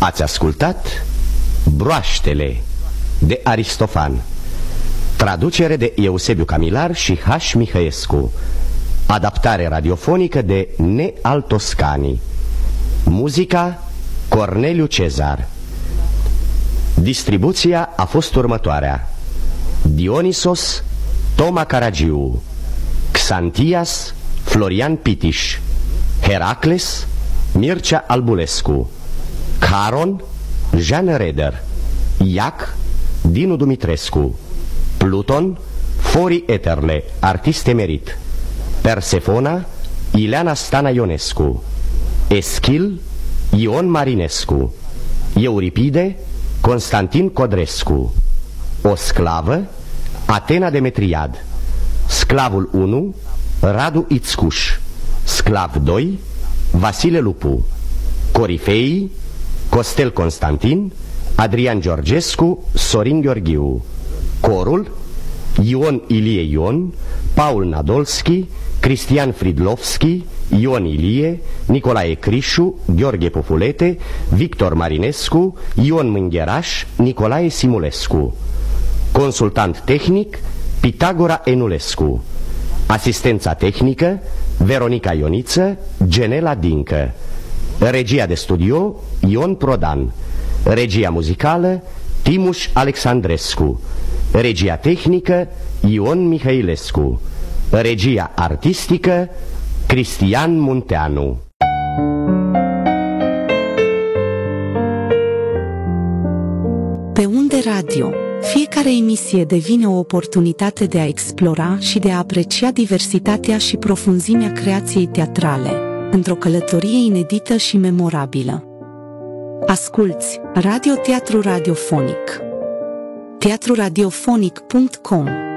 Ați ascultat Broaștele de Aristofan, traducere de Eusebiu Camilar și H. Mihăescu, adaptare radiofonică de Neal Toscani, muzica Corneliu Cezar. Distribuția a fost următoarea: Dionisos Toma Caragiu, Xantias Florian Pitiș, Heracles Mircea Albulescu, Caron Jean Reder, Iac Dinu Dumitrescu, Pluton Fori Eterle, artist emerit, Persefona Ileana Stana Ionescu, Eschil Ion Marinescu, Euripide Constantin Codrescu, o sclavă Atena Demetriad, sclavul 1 Radu Ițcuș, sclav 2 Vasile Lupu, corifeii Costel Constantin, Adrian Georgescu, Sorin Gheorghiu, corul Ion Ilie Ion, Paul Nadolski, Cristian Fridlovski, Ion Ilie, Nicolae Crișu, Gheorghe Populete, Victor Marinescu, Ion Mângheraș, Nicolae Simulescu, consultant tehnic Pitagora Enulescu, asistența tehnică Veronica Ioniță, Genela Dincă, regia de studio Ion Prodan, regia muzicală Timuș Alexandrescu, regia tehnică Ion Mihailescu, regia artistică Cristian Munteanu. Pe Unde Radio, fiecare emisie devine o oportunitate de a explora și de a aprecia diversitatea și profunzimea creației teatrale, într-o călătorie inedită și memorabilă. Asculți Radio Teatru Radiofonic. teatruradiofonic.com